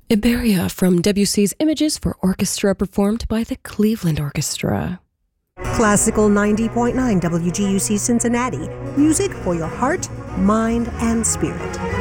Iberia from Debussy's Images for Orchestra, performed by the Cleveland Orchestra. Classical 90.9 WGUC Cincinnati. Music for your heart, mind, and spirit.